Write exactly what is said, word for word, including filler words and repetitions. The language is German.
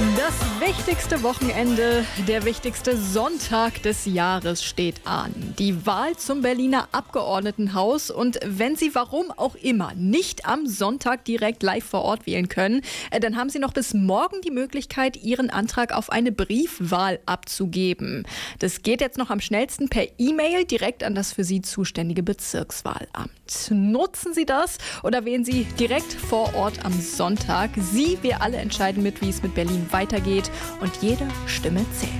Das wichtigste Wochenende, der wichtigste Sonntag des Jahres steht an. Die Wahl zum Berliner Abgeordnetenhaus. Und wenn Sie warum auch immer nicht am Sonntag direkt live vor Ort wählen können, dann haben Sie noch bis morgen die Möglichkeit, Ihren Antrag auf eine Briefwahl abzugeben. Das geht jetzt noch am schnellsten per E-Mail direkt an das für Sie zuständige Bezirkswahlamt. Nutzen Sie das oder wählen Sie direkt vor Ort am Sonntag. Sie, wir alle entscheiden mit, wie es mit Berlin weitergeht, und jede Stimme zählt.